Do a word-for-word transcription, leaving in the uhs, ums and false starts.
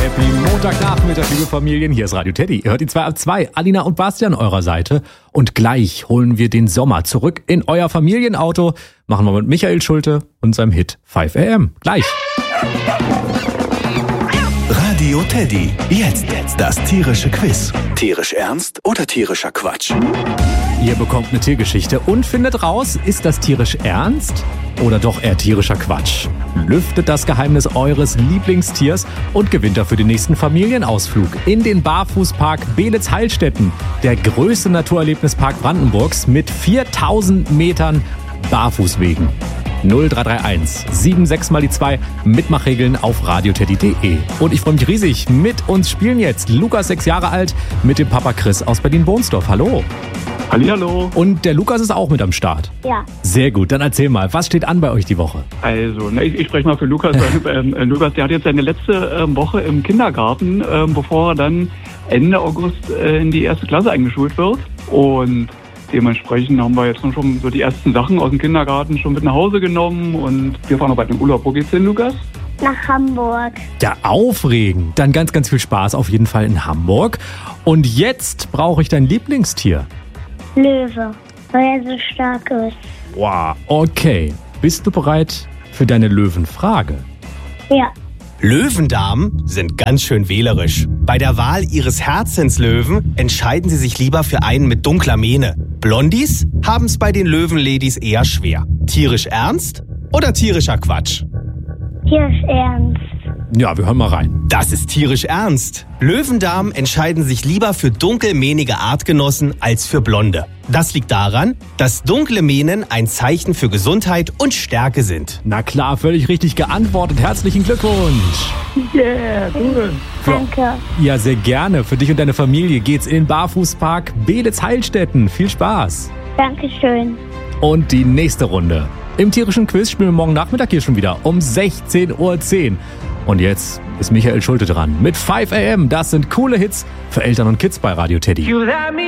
Happy Montagnachmittag, liebe Familien. Hier ist Radio Teddy. Ihr hört die zwei ab zwei. Alina und Basti an eurer Seite. Und gleich holen wir den Sommer zurück in euer Familienauto. Machen wir mit Michael Schulte und seinem Hit fünf a m. Gleich. Radio Teddy. Jetzt, jetzt das tierische Quiz. Tierisch ernst oder tierischer Quatsch? Ihr bekommt eine Tiergeschichte und findet raus, ist das tierisch ernst oder doch eher tierischer Quatsch? Lüftet das Geheimnis eures Lieblingstiers und gewinnt dafür den nächsten Familienausflug in den Barfußpark Beelitz-Heilstätten, der größte Naturerlebnispark Brandenburgs mit viertausend Metern Barfußwegen. null drei drei eins sieben sechs mal die zwei Mitmachregeln auf radioteddy punkt de. Und ich freue mich riesig, mit uns spielen jetzt Lukas, sechs Jahre alt, mit dem Papa Chris aus Berlin-Bohnsdorf. Hallo. Hallihallo. Und der Lukas ist auch mit am Start. Ja. Sehr gut, dann erzähl mal, was steht an bei euch die Woche? Also, ne, ich, ich spreche mal für Lukas. ähm, äh, Lukas, der hat jetzt seine letzte ähm, Woche im Kindergarten, ähm, bevor er dann Ende August äh, in die erste Klasse eingeschult wird. Und dementsprechend haben wir jetzt schon so die ersten Sachen aus dem Kindergarten schon mit nach Hause genommen. Und wir fahren noch bald in den Urlaub. Wo geht's hin, Lukas? Nach Hamburg. Ja, aufregend. Dann ganz, ganz viel Spaß auf jeden Fall in Hamburg. Und jetzt brauche ich dein Lieblingstier. Löwe, weil er so stark ist. Wow, okay. Bist du bereit für deine Löwenfrage? Ja. Löwendamen sind ganz schön wählerisch. Bei der Wahl ihres Herzenslöwen entscheiden sie sich lieber für einen mit dunkler Mähne. Blondies haben es bei den Löwenladies eher schwer. Tierisch ernst oder tierischer Quatsch? Tierisch ernst. Ja, wir hören mal rein. Das ist tierisch ernst. Löwendamen entscheiden sich lieber für dunkelmähnige Artgenossen als für blonde. Das liegt daran, dass dunkle Mähnen ein Zeichen für Gesundheit und Stärke sind. Na klar, völlig richtig geantwortet. Herzlichen Glückwunsch. Yeah, cool. Danke. Ja, sehr gerne. Für dich und deine Familie geht's in den Barfußpark Beelitz-Heilstätten. Viel Spaß. Dankeschön. Und die nächste Runde. Im tierischen Quiz spielen wir morgen Nachmittag hier schon wieder um sechzehn Uhr zehn. Und jetzt ist Michael Schulte dran mit fünf a m. Das sind coole Hits für Eltern und Kids bei Radio Teddy.